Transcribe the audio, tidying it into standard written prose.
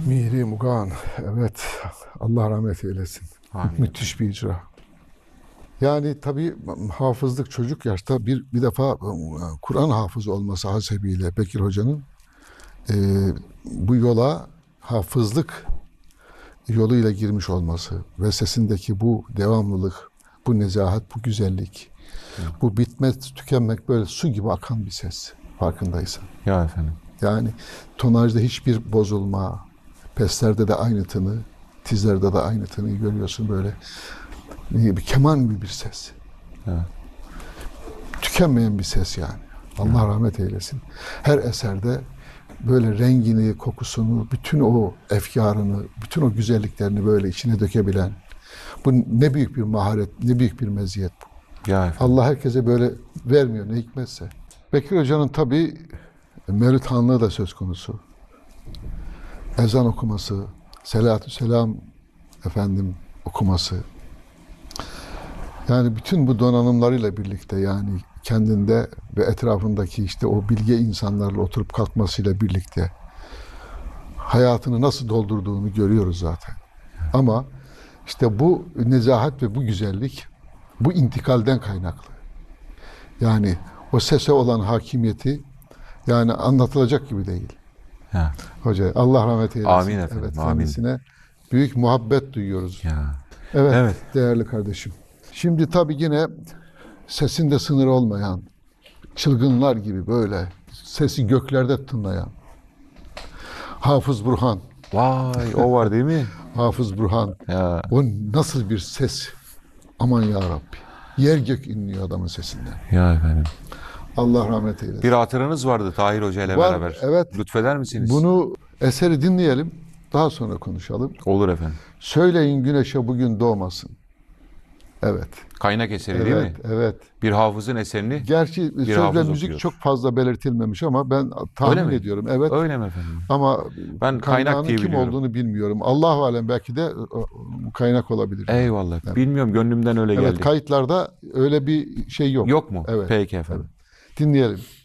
Mihri Mugan, evet, Allah rahmet eylesin. Amin. Müthiş bir icra. Yani tabii hafızlık çocuk yaşta bir defa Kur'an hafızı olması hasebiyle Bekir Hoca'nın e, bu yola hafızlık yoluyla girmiş olması ve sesindeki bu devamlılık, bu nezahat, bu güzellik, bu bitmez tükenmek böyle su gibi akan bir ses farkındaysan. Ya efendim. Yani tonajda hiçbir bozulma, peslerde de aynı tını, tizlerde de aynı tını görüyorsun böyle. Bir keman gibi bir ses. Evet. Tükenmeyen bir ses yani. Allah rahmet eylesin. Her eserde böyle rengini, kokusunu, bütün o efkarını, bütün o güzelliklerini böyle içine dökebilen. Bu ne büyük bir maharet, ne büyük bir meziyet bu. Ya efendim. Allah herkese böyle vermiyor ne hikmetse. Bekir Hoca'nın tabii Mevlid Hanlığı da söz konusu. Ezan okuması, selatü selam efendim okuması. Yani bütün bu donanımlarıyla birlikte yani kendinde ve etrafındaki işte o bilge insanlarla oturup kalkmasıyla birlikte hayatını nasıl doldurduğunu görüyoruz zaten. Ama işte bu nezahat ve bu güzellik bu intikalden kaynaklı. Yani o sese olan hakimiyeti yani anlatılacak gibi değil. Ya. Hoca Allah rahmet eylesin. Amin efendim, Evet, amin. kendisine büyük muhabbet duyuyoruz. Ya. Evet, Evet. değerli kardeşim. Şimdi tabii yine sesinde sınır olmayan, çılgınlar gibi böyle sesi göklerde tınlayan Hafız Burhan. Vay, o var değil mi? Hafız Burhan. Ya. O nasıl bir ses? Aman ya Rabbi. Yer gök inliyor adamın sesinden. Ya efendim. Allah rahmet eylesin. Bir hatıranız vardı Tahir Hoca ile Var, beraber. evet. Lütfeder misiniz? Bunu eseri dinleyelim. Daha sonra konuşalım. Olur efendim. Söyleyin güneşe bugün doğmasın. Evet. Kaynak eseri Evet, değil mi? evet. Bir hafızın eserini. Gerçi hafız sözle müzik okuyor. çok fazla belirtilmemiş ama ben Öyle tahmin mi? ediyorum. Evet. Öyle mi efendim? Ama Ben kaynak kaynağının diye kim biliyorum. olduğunu bilmiyorum. Allahu alem belki de kaynak olabilir. Eyvallah. Evet. Bilmiyorum, gönlümden öyle Evet, geldi. kayıtlarda öyle bir şey yok. Yok mu? Evet. Peki efendim. Dinleyelim.